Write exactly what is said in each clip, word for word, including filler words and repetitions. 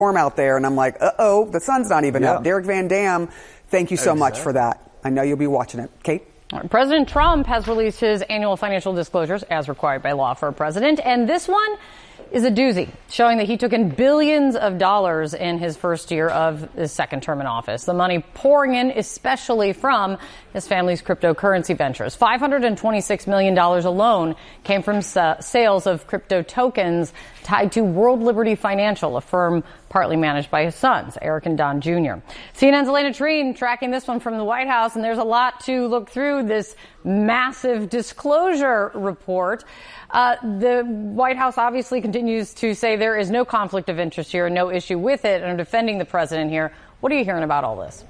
Warm out there, and I'm like, uh-oh, the sun's not even yeah. up. Derek Van Dam, thank you so exactly. much for that. I know you'll be watching it. Kate? President Trump has released his annual financial disclosures as required by law for a president, and this one is a doozy, showing that he took in billions of dollars in his first year of his second term in office. The money pouring in especially from his family's cryptocurrency ventures. five hundred twenty-six million dollars alone came from sa- sales of crypto tokens tied to World Liberty Financial, a firm partly managed by his sons, Eric and Don Junior C N N's Elena Treen tracking this one from the White House, and there's a lot to look through this massive disclosure report. Uh, the White House obviously continues to say there is no conflict of interest here, no issue with it, and are defending the president here. What are you hearing about all this?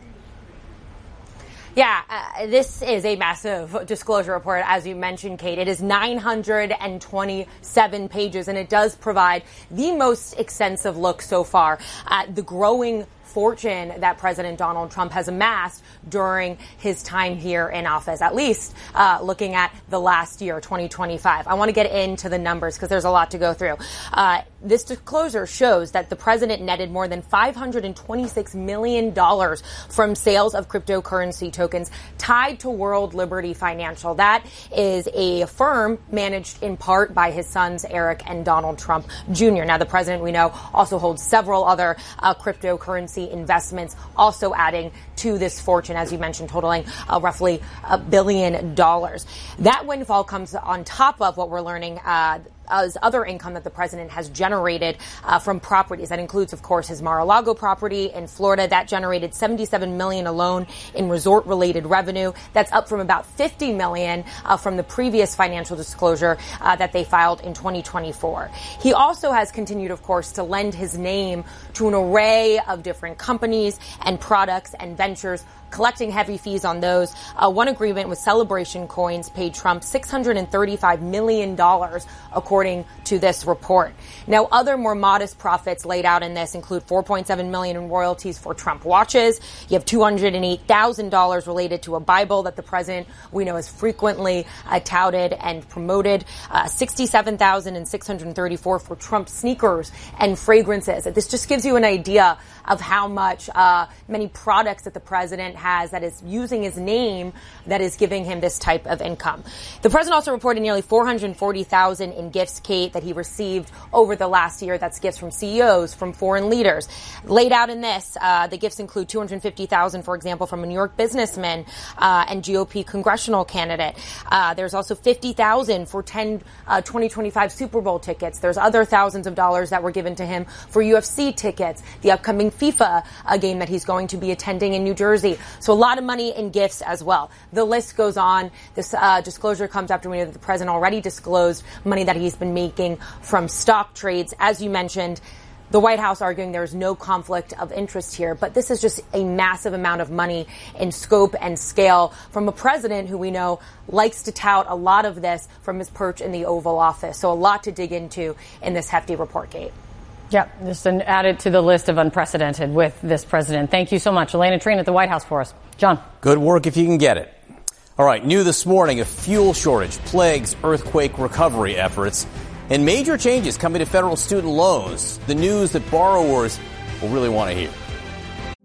Yeah, uh, this is a massive disclosure report, as you mentioned, Kate. It is nine hundred twenty-seven pages, and it does provide the most extensive look so far at the growing fortune that President Donald Trump has amassed during his time here in office, at least uh, looking at the last year, twenty twenty-five. I want to get into the numbers because there's a lot to go through. Uh, this disclosure shows that the president netted more than five hundred twenty-six million dollars from sales of cryptocurrency tokens tied to World Liberty Financial. That is a firm managed in part by his sons, Eric and Donald Trump Junior Now, the president, we know, also holds several other uh, cryptocurrency investments, also adding to this fortune, as you mentioned, totaling uh, roughly a billion dollars. That windfall comes on top of what we're learning uh, as other income that the president has generated uh, from properties. That includes, of course, his Mar-a-Lago property in Florida. That generated seventy-seven million dollars alone in resort-related revenue. That's up from about fifty million dollars uh, from the previous financial disclosure uh, that they filed in twenty twenty-four. He also has continued, of course, to lend his name to an array of different companies and products and ventures, collecting heavy fees on those. Uh, one agreement with Celebration Coins paid Trump six hundred thirty-five million dollars, according to this report. Now, other more modest profits laid out in this include four point seven million dollars in royalties for Trump watches. You have two hundred eight thousand dollars related to a Bible that the president, we know, has frequently uh, touted and promoted. Uh, sixty-seven thousand six hundred thirty-four dollars for Trump sneakers and fragrances. This just gives you an idea of how much uh, many products that the president has that is using his name that is giving him this type of income. The president also reported nearly four hundred forty thousand dollars in gifts, Kate, that he received over the last year. That's gifts from C E Os, from foreign leaders. Laid out in this, uh, the gifts include two hundred fifty thousand dollars, for example, from a New York businessman uh, and G O P congressional candidate. Uh, there's also fifty thousand dollars for ten uh, twenty twenty-five Super Bowl tickets. There's other thousands of dollars that were given to him for U F C tickets, the upcoming FIFA uh, game that he's going to be attending in New Jersey. So a lot of money in gifts as well. The list goes on. This uh, disclosure comes after we know that the president already disclosed money that he's been making from stock trades. As you mentioned, the White House arguing there is no conflict of interest here, but this is just a massive amount of money in scope and scale from a president who we know likes to tout a lot of this from his perch in the Oval Office. So a lot to dig into in this hefty report, Kate. Yeah, just an added to the list of unprecedented with this president. Thank you so much. Elena Treen at the White House for us. John. Good work if you can get it. All right, new this morning, a fuel shortage plagues earthquake recovery efforts and major changes coming to federal student loans. The news that borrowers will really want to hear.